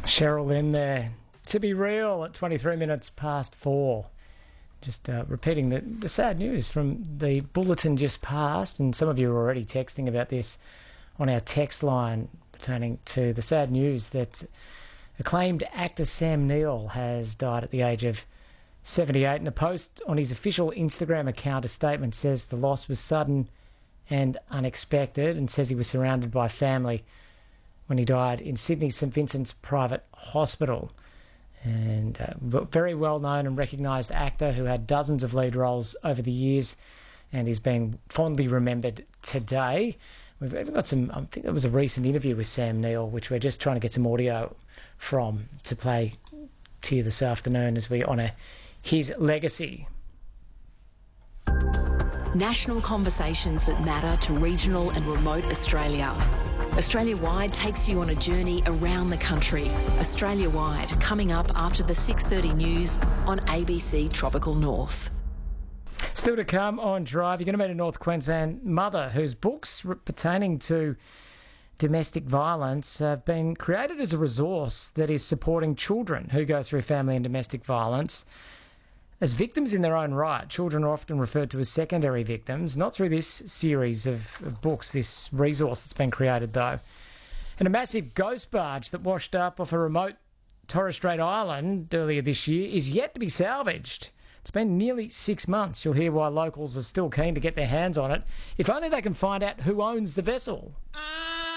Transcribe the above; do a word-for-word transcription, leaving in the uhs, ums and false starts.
Cheryl in there. To be real, at twenty-three minutes past four. Just uh, repeating the, the sad news from the bulletin just passed, and some of you are already texting about this on our text line pertaining to the sad news that acclaimed actor Sam Neill has died at the age of seventy-eight. In a post on his official Instagram account, a statement says the loss was sudden and unexpected, and says he was surrounded by family when he died in Sydney's St Vincent's Private Hospital. And uh, very well-known and recognised actor who had dozens of lead roles over the years, and is being fondly remembered today. We've even got some, I think there was a recent interview with Sam Neill, which we're just trying to get some audio from to play to you this afternoon as we honour his legacy. National conversations that matter to regional and remote Australia. Australia-Wide takes you on a journey around the country. Australia-Wide, coming up after the six thirty news on A B C Tropical North. Still to come on Drive, you're going to meet a North Queensland mother whose books pertaining to domestic violence have been created as a resource that is supporting children who go through family and domestic violence as victims in their own right. Children are often referred to as secondary victims, not through this series of, of books, this resource that's been created though. And a massive ghost barge that washed up off a remote Torres Strait island earlier this year is yet to be salvaged. It's been nearly six months. You'll hear why locals are still keen to get their hands on it, if only they can find out who owns the vessel.